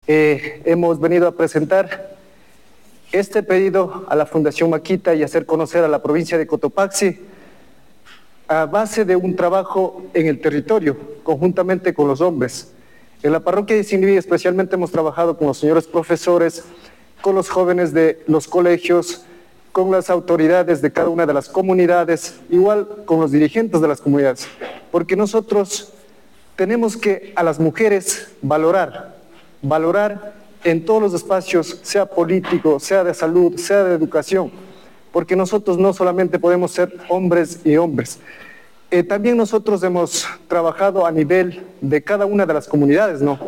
hemos venido a presentar este pedido a la Fundación Maquita y hacer conocer a la provincia de Cotopaxi a base de un trabajo en el territorio, conjuntamente con los hombres. En la parroquia de Siniví especialmente hemos trabajado con los señores profesores, con los jóvenes de los colegios, con las autoridades de cada una de las comunidades, igual con los dirigentes de las comunidades, porque nosotros tenemos que a las mujeres valorar en todos los espacios, sea político, sea de salud, sea de educación, porque nosotros no solamente podemos ser hombres y hombres. También nosotros hemos trabajado a nivel de cada una de las comunidades, ¿no?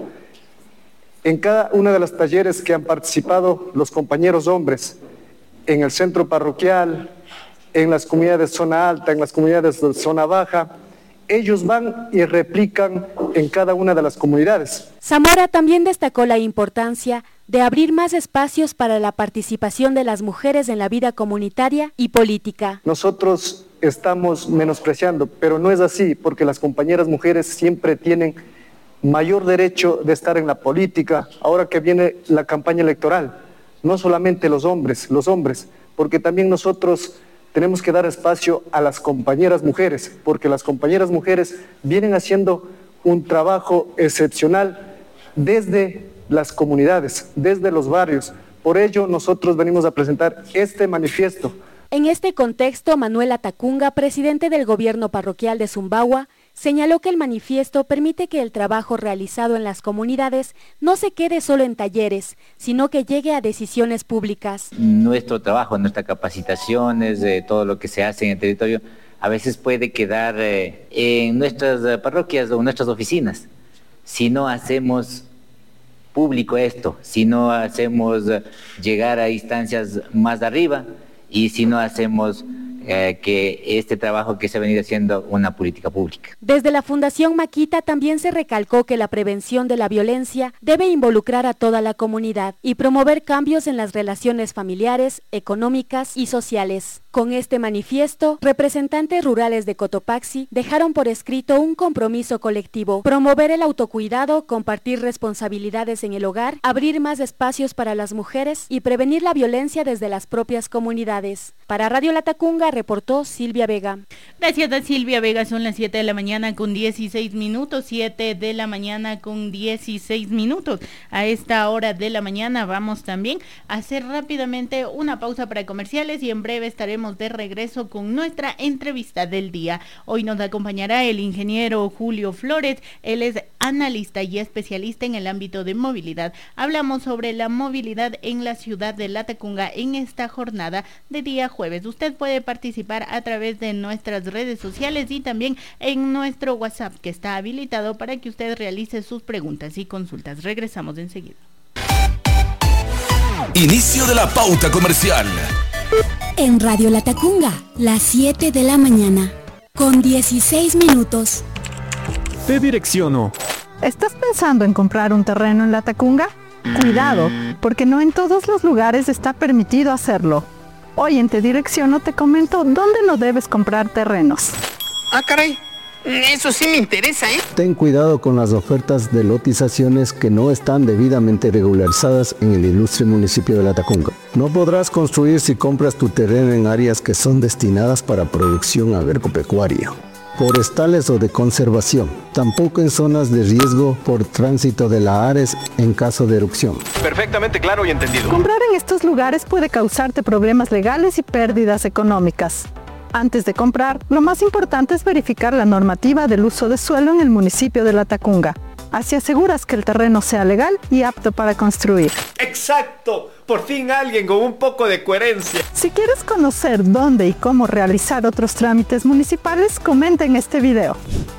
En cada una de los talleres que han participado los compañeros hombres, en el centro parroquial, en las comunidades de zona alta, en las comunidades de zona baja, ellos van y replican en cada una de las comunidades. Zamora también destacó la importancia de abrir más espacios para la participación de las mujeres en la vida comunitaria y política. Nosotros estamos menospreciando, pero no es así, porque las compañeras mujeres siempre tienen mayor derecho de estar en la política, ahora que viene la campaña electoral. No solamente los hombres, porque también nosotros tenemos que dar espacio a las compañeras mujeres, porque las compañeras mujeres vienen haciendo un trabajo excepcional desde las comunidades, desde los barrios. Por ello, nosotros venimos a presentar este manifiesto. En este contexto, Manuel Atacunga, presidente del gobierno parroquial de Zumbagua, señaló que el manifiesto permite que el trabajo realizado en las comunidades no se quede solo en talleres, sino que llegue a decisiones públicas. Nuestro trabajo, nuestras capacitaciones, todo lo que se hace en el territorio, a veces puede quedar en nuestras parroquias o en nuestras oficinas. Si no hacemos público esto, si no hacemos llegar a instancias más arriba y si no hacemos que este trabajo que se ha venido haciendo una política pública. Desde la Fundación Maquita también se recalcó que la prevención de la violencia debe involucrar a toda la comunidad y promover cambios en las relaciones familiares, económicas y sociales. Con este manifiesto, representantes rurales de Cotopaxi dejaron por escrito un compromiso colectivo: promover el autocuidado, compartir responsabilidades en el hogar, abrir más espacios para las mujeres y prevenir la violencia desde las propias comunidades. Para Radio Latacunga reportó Silvia Vega. Gracias a Silvia Vega, son las 7 de la mañana con 16 minutos, 7 de la mañana con 16 minutos. A esta hora de la mañana vamos también a hacer rápidamente una pausa para comerciales y en breve estaremos de regreso con nuestra entrevista del día. Hoy nos acompañará el ingeniero Julio Flores, él es analista y especialista en el ámbito de movilidad. Hablamos sobre la movilidad en la ciudad de Latacunga en esta jornada de día jueves. Usted puede participar a través de nuestras redes sociales y también en nuestro WhatsApp, que está habilitado para que usted realice sus preguntas y consultas. Regresamos enseguida. Inicio de la pauta comercial. En Radio Latacunga, las 7 de la mañana, con 16 minutos. Te direcciono. ¿Estás pensando en comprar un terreno en Latacunga? Cuidado, porque no en todos los lugares está permitido hacerlo. Hoy en Te Direcciono te comento dónde no debes comprar terrenos. Ah, caray. Eso sí me interesa, ¿eh? Ten cuidado con las ofertas de lotizaciones que no están debidamente regularizadas en el ilustre municipio de Latacunga. No podrás construir si compras tu terreno en áreas que son destinadas para producción agropecuaria, forestales o de conservación. Tampoco en zonas de riesgo por tránsito de la ARES en caso de erupción. Perfectamente claro y entendido. Comprar en estos lugares puede causarte problemas legales y pérdidas económicas. Antes de comprar, lo más importante es verificar la normativa del uso de suelo en el municipio de Latacunga. Así aseguras que el terreno sea legal y apto para construir. ¡Exacto! Por fin alguien con un poco de coherencia. Si quieres conocer dónde y cómo realizar otros trámites municipales, comenta en este video.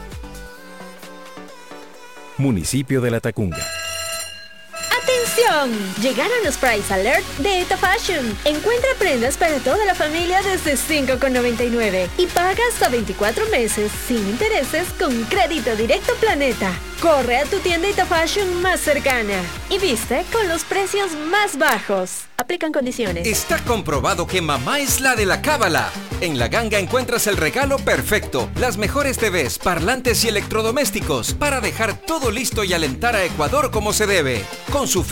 Municipio de Latacunga. ¡Atención! Llegaron los Price Alert de Eta Fashion. Encuentra prendas para toda la familia desde $5,99 y paga hasta 24 meses sin intereses con crédito directo Planeta. Corre a tu tienda Eta Fashion más cercana y viste con los precios más bajos. Aplican condiciones. Está comprobado que mamá es la de la cábala. En La Ganga encuentras el regalo perfecto, las mejores TVs, parlantes y electrodomésticos para dejar todo listo y alentar a Ecuador como se debe. Con su